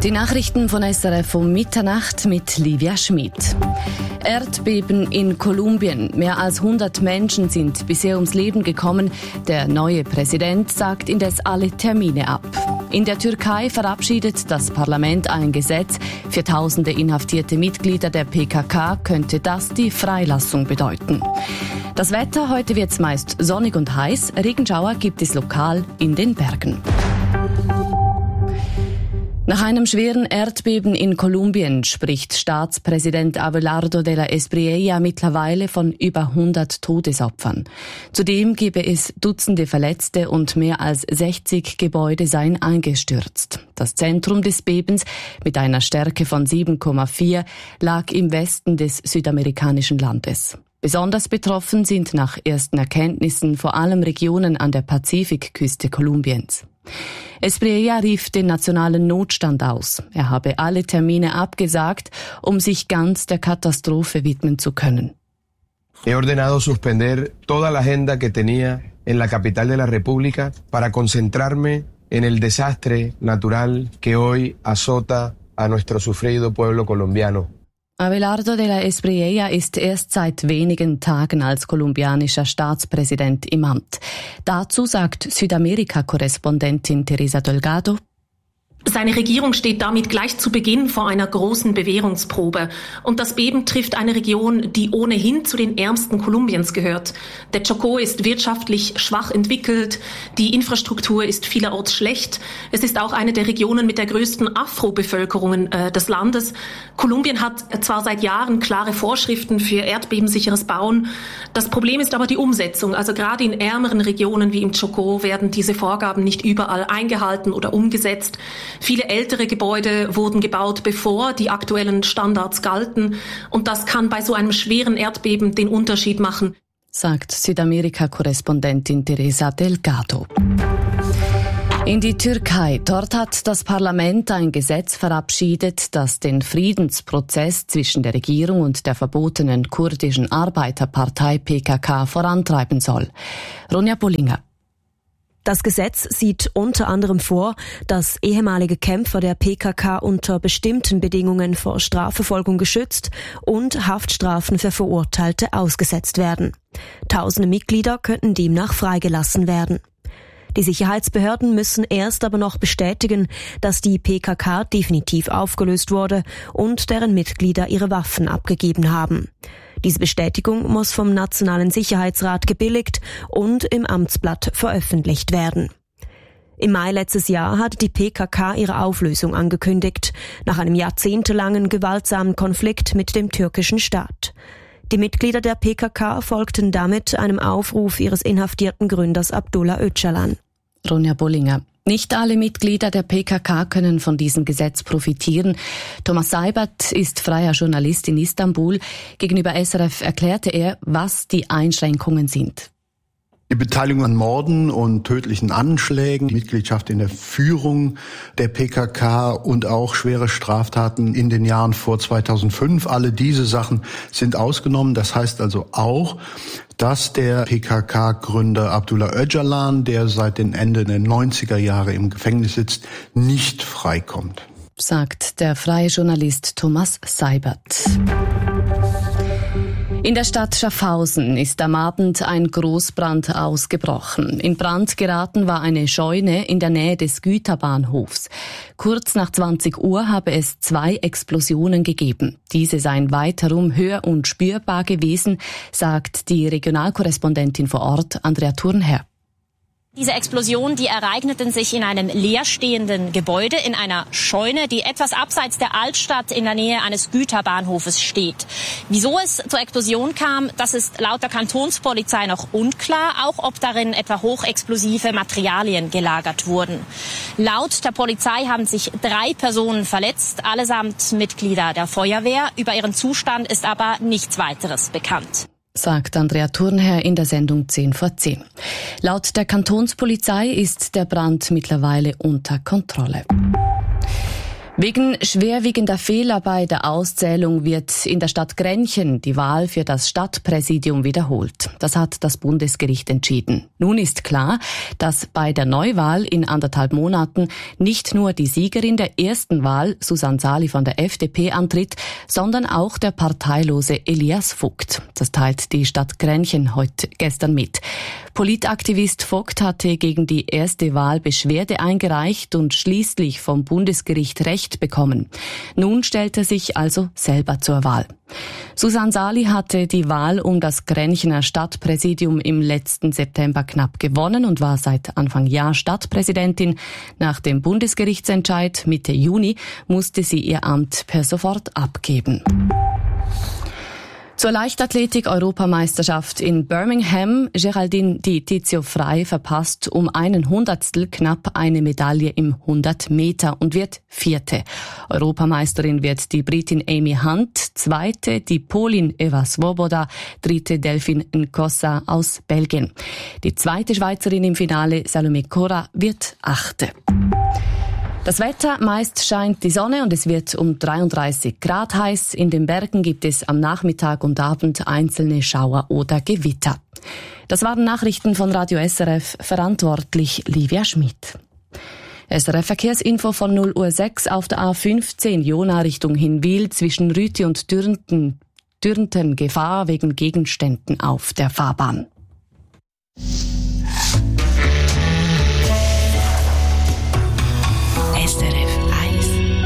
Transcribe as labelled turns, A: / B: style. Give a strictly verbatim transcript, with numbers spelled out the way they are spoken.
A: Die Nachrichten von S R F um Mitternacht mit Livia Schmid. Erdbeben in Kolumbien. Mehr als hundert Menschen sind bisher ums Leben gekommen. Der neue Präsident sagt indes alle Termine ab. In der Türkei verabschiedet das Parlament ein Gesetz. Für tausende inhaftierte Mitglieder der P K K könnte das die Freilassung bedeuten. Das Wetter, heute wird es meist sonnig und heiß. Regenschauer gibt es lokal in den Bergen. Nach einem schweren Erdbeben in Kolumbien spricht Staatspräsident Abelardo de la Espriella mittlerweile von über hundert Todesopfern. Zudem gebe es Dutzende Verletzte und mehr als sechzig Gebäude seien eingestürzt. Das Zentrum des Bebens mit einer Stärke von sieben Komma vier lag im Westen des südamerikanischen Landes. Besonders betroffen sind nach ersten Erkenntnissen vor allem Regionen an der Pazifikküste Kolumbiens. Espriella rief den nationalen Notstand aus. Er habe alle Termine abgesagt, um sich ganz der Katastrophe widmen zu können.
B: He ordenado suspender toda la agenda que tenía en la capital de la República para concentrarme en el desastre natural que hoy azota a nuestro sufrido pueblo colombiano.
A: Abelardo de la Espriella ist erst seit wenigen Tagen als kolumbianischer Staatspräsident im Amt. Dazu sagt Südamerika-Korrespondentin Teresa Delgado:
C: Seine Regierung steht damit gleich zu Beginn vor einer großen Bewährungsprobe. Und das Beben trifft eine Region, die ohnehin zu den ärmsten Kolumbiens gehört. Der Chocó ist wirtschaftlich schwach entwickelt, die Infrastruktur ist vielerorts schlecht. Es ist auch eine der Regionen mit der größten Afro-Bevölkerung äh, des Landes. Kolumbien hat zwar seit Jahren klare Vorschriften für erdbebensicheres Bauen. Das Problem ist aber die Umsetzung. Also gerade in ärmeren Regionen wie im Chocó werden diese Vorgaben nicht überall eingehalten oder umgesetzt. Viele ältere Gebäude wurden gebaut, bevor die aktuellen Standards galten. Und das kann bei so einem schweren Erdbeben den Unterschied machen,
A: sagt Südamerika-Korrespondentin Teresa Delgado. In die Türkei. Dort hat das Parlament ein Gesetz verabschiedet, das den Friedensprozess zwischen der Regierung und der verbotenen kurdischen Arbeiterpartei P K K vorantreiben soll. Ronja Bollinger.
D: Das Gesetz sieht unter anderem vor, dass ehemalige Kämpfer der P K K unter bestimmten Bedingungen vor Strafverfolgung geschützt und Haftstrafen für Verurteilte ausgesetzt werden. Tausende Mitglieder könnten demnach freigelassen werden. Die Sicherheitsbehörden müssen erst aber noch bestätigen, dass die P K K definitiv aufgelöst wurde und deren Mitglieder ihre Waffen abgegeben haben. Diese Bestätigung muss vom Nationalen Sicherheitsrat gebilligt und im Amtsblatt veröffentlicht werden. Im Mai letztes Jahr hat die P K K ihre Auflösung angekündigt, nach einem jahrzehntelangen gewaltsamen Konflikt mit dem türkischen Staat. Die Mitglieder der P K K folgten damit einem Aufruf ihres inhaftierten Gründers Abdullah Öcalan.
A: Ronja Bollinger. Nicht alle Mitglieder der P K K können von diesem Gesetz profitieren. Thomas Seibert ist freier Journalist in Istanbul. Gegenüber S R F erklärte er, was die Einschränkungen sind.
E: Die Beteiligung an Morden und tödlichen Anschlägen, Mitgliedschaft in der Führung der P K K und auch schwere Straftaten in den Jahren vor zweitausendfünf. Alle diese Sachen sind ausgenommen. Das heißt also auch, dass der P K K-Gründer Abdullah Öcalan, der seit den Ende der neunziger Jahre im Gefängnis sitzt, nicht freikommt,
A: sagt der freie Journalist Thomas Seibert. In der Stadt Schaffhausen ist am Abend ein Großbrand ausgebrochen. In Brand geraten war eine Scheune in der Nähe des Güterbahnhofs. Kurz nach zwanzig Uhr habe es zwei Explosionen gegeben. Diese seien weiterum hör- und spürbar gewesen, sagt die Regionalkorrespondentin vor Ort, Andrea Thurnherr.
F: Diese Explosionen, die ereigneten sich in einem leerstehenden Gebäude, in einer Scheune, die etwas abseits der Altstadt in der Nähe eines Güterbahnhofes steht. Wieso es zur Explosion kam, das ist laut der Kantonspolizei noch unklar, auch ob darin etwa hochexplosive Materialien gelagert wurden. Laut der Polizei haben sich drei Personen verletzt, allesamt Mitglieder der Feuerwehr. Über ihren Zustand ist aber nichts weiteres bekannt,
A: sagt Andrea Thurnherr in der Sendung zehn vor zehn. Laut der Kantonspolizei ist der Brand mittlerweile unter Kontrolle. Wegen schwerwiegender Fehler bei der Auszählung wird in der Stadt Grenchen die Wahl für das Stadtpräsidium wiederholt. Das hat das Bundesgericht entschieden. Nun ist klar, dass bei der Neuwahl in anderthalb Monaten nicht nur die Siegerin der ersten Wahl, Susanne Sali von der F D P, antritt, sondern auch der parteilose Elias Vogt. Das teilt die Stadt Grenchen heute gestern mit. Politaktivist Vogt hatte gegen die erste Wahl Beschwerde eingereicht und schließlich vom Bundesgericht Recht bekommen. Nun stellt er sich also selber zur Wahl. Susanne Sali hatte die Wahl um das Grenchener Stadtpräsidium im letzten September knapp gewonnen und war seit Anfang Jahr Stadtpräsidentin. Nach dem Bundesgerichtsentscheid Mitte Juni musste sie ihr Amt per sofort abgeben. Zur Leichtathletik-Europameisterschaft in Birmingham. Geraldine Di Tizio Frey verpasst um einen Hundertstel knapp eine Medaille im hundert Meter und wird Vierte. Europameisterin wird die Britin Amy Hunt, Zweite die Polin Eva Svoboda, Dritte Delphine Nkossa aus Belgien. Die zweite Schweizerin im Finale, Salome Cora, wird Achte. Das Wetter, meist scheint die Sonne und es wird um dreiunddreißig Grad heiß. In den Bergen gibt es am Nachmittag und Abend einzelne Schauer oder Gewitter. Das waren Nachrichten von Radio S R F, verantwortlich Livia Schmidt. S R F Verkehrsinfo von null Uhr sechs auf der A fünfzehn Jona Richtung Hinwil zwischen Rüti und Dürnten, Dürnten Gefahr wegen Gegenständen auf der Fahrbahn.